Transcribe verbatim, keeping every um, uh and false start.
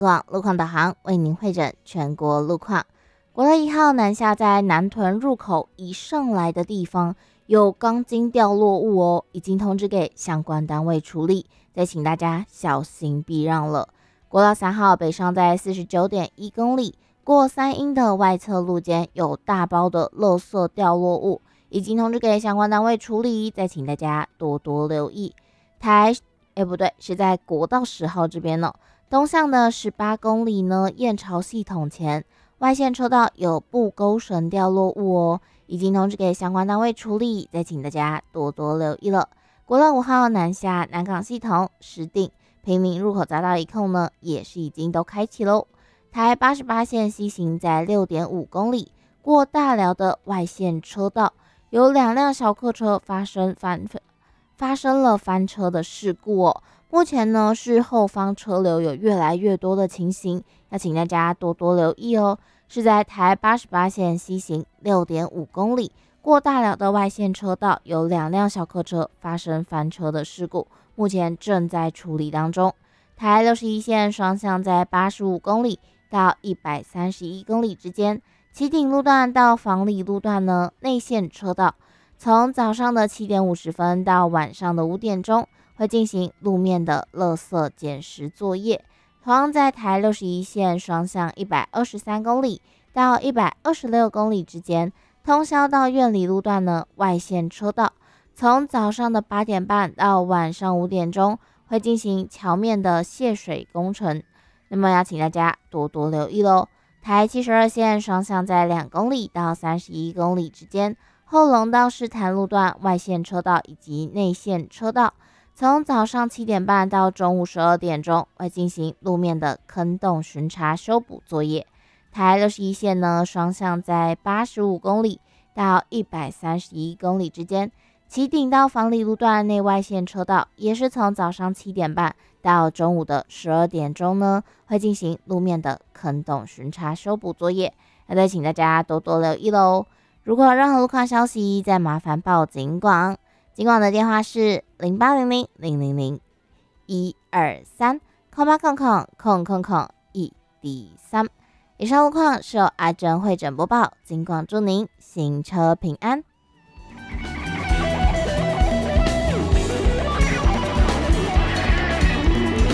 网路况导航为您汇整全国路况。国道一号南下在南屯入口一上来的地方有钢筋掉落物哦，已经通知给相关单位处理，再请大家小心避让了。国道三号北上在 四十九点一 公里，过三英的外侧路肩有大包的垃圾掉落物，已经通知给相关单位处理，再请大家多多留意。台哎不对，是在国道十号这边呢。东向的十八公里呢，燕巢系统前外线车道有布钩绳掉落物哦，已经通知给相关单位处理，再请大家多多留意了。国道五号南下南港系统石碇平民入口匝道一控呢，也是已经都开启喽。台八十八线西行在 六点五 公里，过大寮的外线车道有两辆小客车发生翻发生了翻车的事故哦。目前呢是后方车流有越来越多的情形，要请大家多多留意哦。是在台八十八线西行 六点五 公里，过大寮的外线车道有两辆小客车发生翻车的事故，目前正在处理当中。台六十一线双向在八十五公里到一百三十一公里之间，旗顶路段到房里路段呢，内线车道从早上的七点五十分到晚上的五点钟。会进行路面的垃圾捡拾作业，同样在台六十一线双向一百二十三公里到一百二十六公里之间，通宵到苑里路段呢，外线车道从早上的八点半到晚上五点钟会进行桥面的泄水工程，那么要请大家多多留意咯。台七十二线双向在两公里到三十一公里之间，后龙到士坛路段外线车道以及内线车道从早上七点半到中午十二点钟会进行路面的坑洞巡查修补作业。台六十一线呢，双向在八十五公里到一百三十一公里之间，旗顶到房里路段内外线车道也是从早上七点半到中午的十二点钟呢，会进行路面的坑洞巡查修补作业，那再请大家多多留意喽。如果有任何路况消息，再麻烦报警广。警广的电话是零八零零零零零一二三空八空空空空空一 D 三。以上路况是由阿珍会诊播报，警广祝您行车平安。